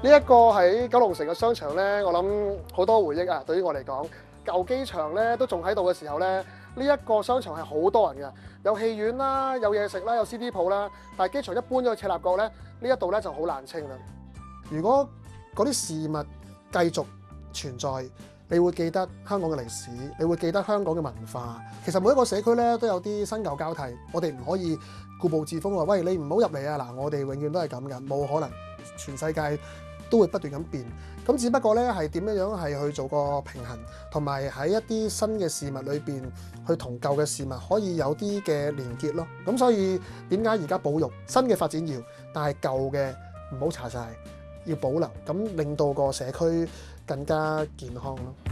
呢一個喺九龍城嘅商場咧，我諗好多回憶啊！對於我嚟講，舊機場咧都仲喺度嘅時候咧，呢一個商場係好多人嘅，有戲院啦，有嘢食啦，有 CD 鋪啦。但係機場一搬咗去赤鱲角咧，呢一度咧就好冷清啦。如果嗰啲事物繼續存在，你會記得香港嘅歷史，你會記得香港嘅文化。其實每一個社區咧都有啲新舊交替，我哋唔可以固步自封話，喂，你唔好入嚟啊！嗱，我哋永遠都係咁嘅，冇可能，全世界都會不斷咁變。咁只不過咧係點樣係去做個平衡，同埋喺一啲新嘅事物裏邊，去同舊嘅事物可以有啲嘅連結咯。咁所以點解而家保育新嘅發展要，但係舊嘅唔好查晒，要保留，咁令到個社區更加健康咯。